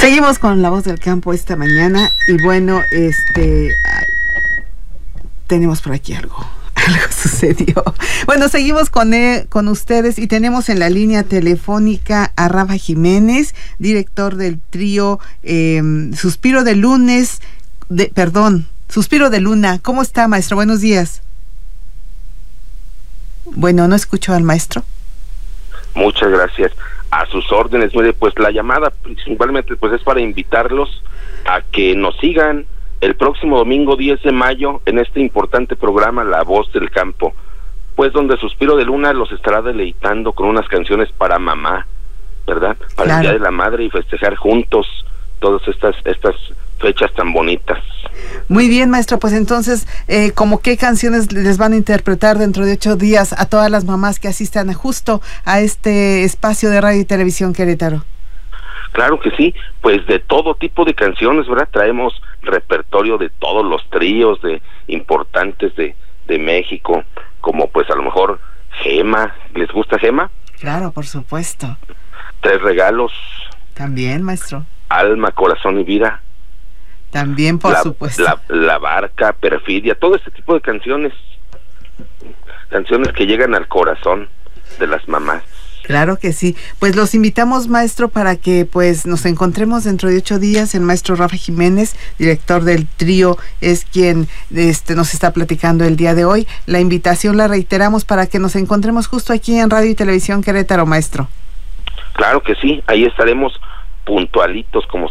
Seguimos con La Voz del Campo esta mañana y bueno, tenemos por aquí algo sucedió. Bueno, seguimos con ustedes y tenemos en la línea telefónica a Rafa Jiménez, director del trío Suspiro de Luna. ¿Cómo está, maestro? Buenos días. Bueno, no escucho al maestro. Muchas gracias. A sus órdenes. Mire, pues la llamada principalmente pues es para invitarlos a que nos sigan el próximo domingo 10 de mayo en este importante programa La Voz del Campo, pues donde Suspiro de Luna los estará deleitando con unas canciones para mamá, ¿verdad? Para el Día de la Madre y festejar juntos todas estas fechas tan bonitas. Muy bien, maestro, pues entonces, ¿cómo qué canciones les van a interpretar dentro de 8 días a todas las mamás que asistan justo a este espacio de Radio y Televisión Querétaro? Claro que sí, pues de todo tipo de canciones, ¿verdad? Traemos repertorio de todos los tríos de importantes de México, como pues a lo mejor Gema. ¿Les gusta Gema? Claro, por supuesto. Tres Regalos. También, maestro. Alma, Corazón y Vida. También, por supuesto. La Barca, Perfidia, todo este tipo de canciones que llegan al corazón de las mamás. Claro que sí. Pues los invitamos, maestro, para que pues nos encontremos dentro de 8 días. El maestro Rafa Jiménez, director del trío, es quien nos está platicando el día de hoy. La invitación la reiteramos para que nos encontremos justo aquí en Radio y Televisión Querétaro, maestro. Claro que sí, ahí estaremos puntualitos como